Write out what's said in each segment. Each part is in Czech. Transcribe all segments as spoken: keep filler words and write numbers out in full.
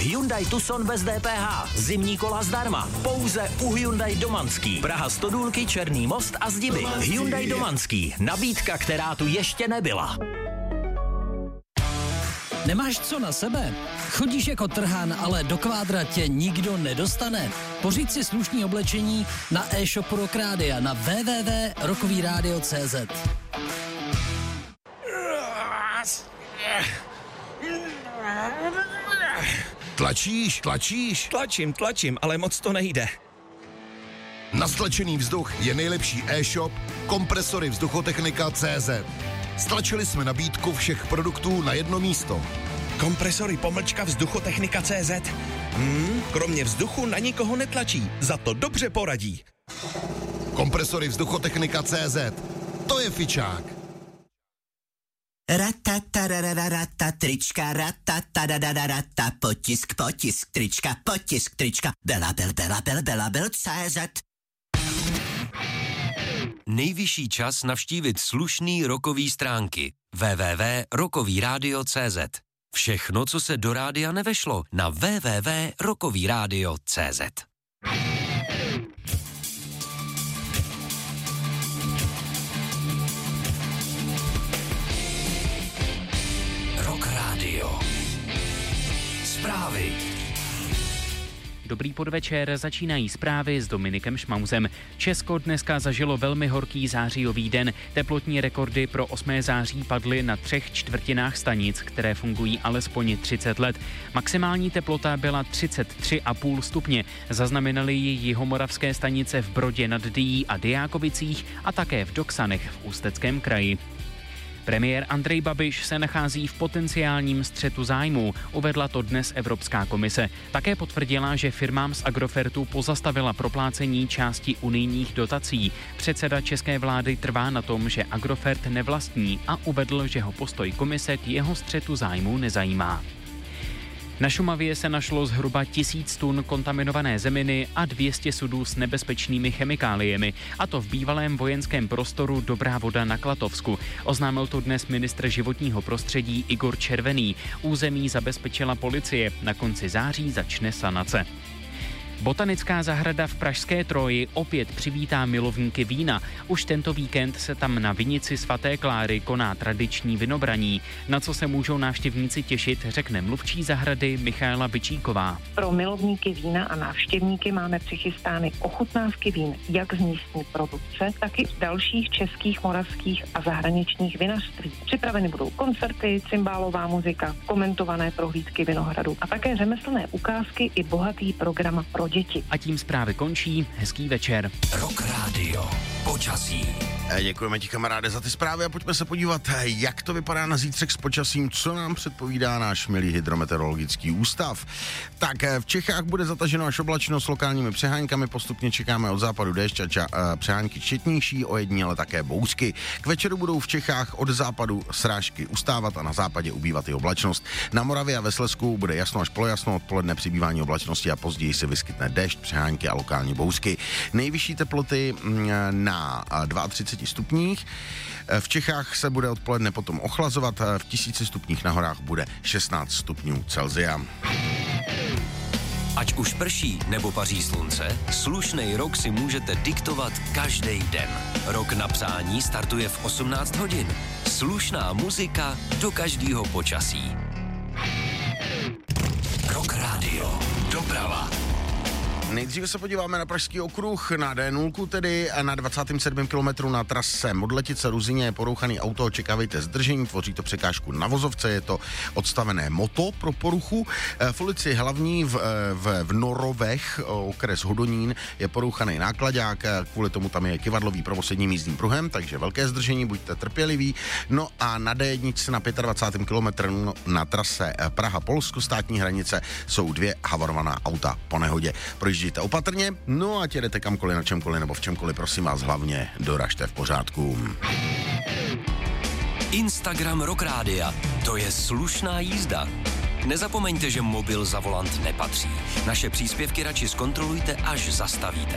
Hyundai Tucson bez D P H. Zimní kola zdarma. Pouze u Hyundai Domanský. Praha Stodůlky, Černý most a Zdiby. Hyundai Domanský. Nabídka, která tu ještě nebyla. Nemáš co na sebe? Chodíš jako trhan, ale do kvádra tě nikdo nedostane? Pořiď si slušný oblečení na e-shopu Rock Rádia na w w w tečka rockový rádio tečka c z. Tlačíš, tlačíš? Tlačím, tlačím, ale moc to nejde. Na stlačený vzduch je nejlepší e-shop Kompresory Vzduchotechnika tečka c z. Stlačili jsme nabídku všech produktů na jedno místo. Kompresory pomlčka Vzduchotechnika tečka c z. Hmm, kromě vzduchu na nikoho netlačí, za to dobře poradí. Kompresory Vzduchotechnika tečka c z. To je fičák. Ratatarararata, trička, ratatarararata, potisk, potisk, trička, potisk, trička, belabel, belabel, belabel, C Z. Nejvyšší čas navštívit slušný rockový stránky w w w tečka rockový rádio tečka c z. Všechno, co se do rádia nevešlo, na w w w tečka rockový rádio tečka c z. Rock Rádio. Zprávy. Dobrý podvečer, začínají zprávy s Dominikem Šmauzem. Česko dneska zažilo velmi horký zářijový den. Teplotní rekordy pro osmého září padly na třech čtvrtinách stanic, které fungují alespoň třicet let. Maximální teplota byla třicet tři celá pět stupně. Zaznamenaly ji jihomoravské stanice v Brodě nad Dyjí a Dyjákovicích a také v Doksanech v Ústeckém kraji. Premiér Andrej Babiš se nachází v potenciálním střetu zájmů, uvedla to dnes Evropská komise. Také potvrdila, že firmám z Agrofertu pozastavila proplácení části unijních dotací. Předseda české vlády trvá na tom, že Agrofert nevlastní a uvedl, že ho postoj komise k jeho střetu zájmů nezajímá. Na Šumavě se našlo zhruba tisíc tun kontaminované zeminy a dvě stě sudů s nebezpečnými chemikáliemi, a to v bývalém vojenském prostoru Dobrá Voda na Klatovsku. Oznámil to dnes ministr životního prostředí Igor Červený. Území zabezpečila policie, na konci září začne sanace. Botanická zahrada v pražské Troji opět přivítá milovníky vína. Už tento víkend se tam na vinici svaté Kláry koná tradiční vinobraní. Na co se můžou návštěvníci těšit, řekne mluvčí zahrady Michaela Byčíková. Pro milovníky vína a návštěvníky máme přichystány ochutnávky vín jak z místní produkce, tak i z dalších českých, moravských a zahraničních vinařství. Připraveny budou koncerty, cymbálová muzika, komentované prohlídky vinohradu a také řemeslné ukázky i bohatý program pro děti. A tím zprávy končí. Hezký večer. Rock Rádio. Počasí. Děkujeme ti, kamaráde, za ty zprávy a pojďme se podívat, jak to vypadá na zítřek s počasím, co nám předpovídá náš milý hydrometeorologický ústav. Tak v Čechách bude zataženo až oblačno s lokálními přeháňkami, postupně čekáme od západu déšť a ča- přehánky četnější, ojediněle také bouzky. K večeru budou v Čechách od západu srážky ustávat a na západě ubývat i oblačnost. Na Moravě a ve Slezsku bude jasno až polojasno, odpoledne přibývání oblačnosti a později se vyskytne déšť, přehánky a lokální bouzky. Nejvyšší teploty na třicet dva stupních. V Čechách se bude odpoledne potom ochlazovat, v tisíci stupních na horách bude šestnáct stupňů Celsia. Ať už prší nebo paří slunce, slušnej rok si můžete diktovat každý den. Rok na přání startuje v osmnáct hodin. Slušná muzika do každého počasí. Rock Rádio. Doprava. Nejdříve se podíváme na Pražský okruh, na D nula, tedy na dvacátém sedmém kilometru na trase Modletice Ruzyně je porouchaný auto, očekávejte zdržení, tvoří to překážku na vozovce, je to odstavené moto pro poruchu. V ulici Hlavní v, v, v Norovech, okres Hodonín, je porouchaný nákladák, kvůli tomu tam je kyvadlový provoz jedním jízdním pruhem, takže velké zdržení, buďte trpěliví. No a na D jedna na dvacátém pátém kilometru na trase Praha-Polsko, státní hranice, jsou dvě havarovaná auta po nehodě. Projíždějte opatrně, no a jdete kamkoliv, na čemkoliv nebo v čemkoliv, prosím vás, hlavně doražte v pořádku. Instagram Rock Rádia, to je slušná jízda. Nezapomeňte, že mobil za volant nepatří. Naše příspěvky radši zkontrolujte, až zastavíte.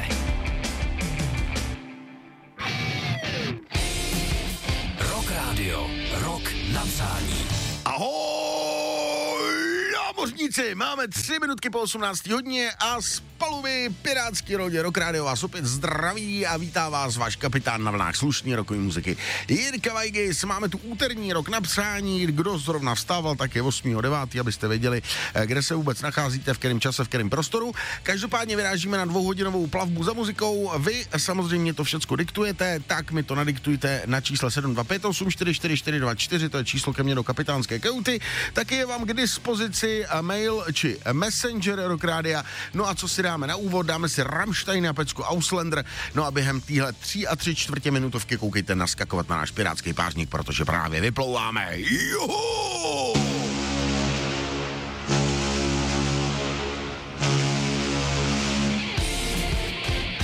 Rock Rádio, rok na přání. Ahoj, námořní Četníci, máme tři minutky po osmnácté hodině a z paluby pirátský rodě Rock Radio vás opět zdraví a vítá vás váš kapitán na vlnách slušný rokový muziky Jirka Vajgis. Máme tu úterní rok na přání, kdo zrovna vstával, tak je osmého devátého abyste věděli, kde se vůbec nacházíte, v kterém čase, v kterém prostoru. Každopádně vyrážíme na dvouhodinovou plavbu za muzikou. Vy samozřejmě to všecko diktujete, tak mi to nadiktujte na čísle sedm dva pět osm čtyři čtyři čtyři dva čtyři, to je číslo ke mně do kapitánské kauty. Taky je vám k dispozici mail či messenger Rock Rádia. No a co si dáme na úvod? Dáme si Rammstein a pecku Ausländer. No a během téhle tří a tři čtvrtě minutovky koukejte naskakovat na náš pirátský pářník, protože právě vyplouváme. Juhu!